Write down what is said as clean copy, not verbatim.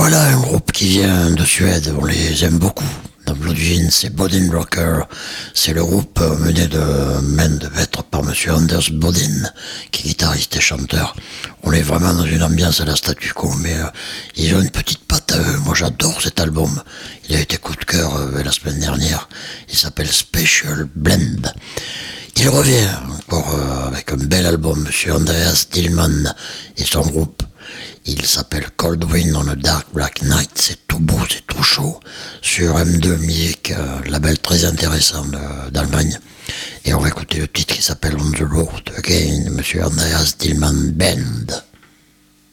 Voilà un groupe qui vient de Suède, on les aime beaucoup. Dans Blue Jeans, c'est Bodin Rocker. C'est le groupe mené de main de maître par monsieur Anders Bodin, qui est guitariste et chanteur. On est vraiment dans une ambiance à la statu quo, mais ils ont une petite patte à eux. Moi j'adore cet album. Il a été coup de cœur la semaine dernière. Il s'appelle Special Blend. Il revient encore avec un bel album, monsieur Andreas Dillman et son groupe. Il s'appelle Cold Wind on a Dark Black Night. C'est tout beau, c'est tout chaud. Sur M2 Music, label très intéressant d'Allemagne. Et on va écouter le titre qui s'appelle On the Road Again, monsieur Andreas Dillman Band.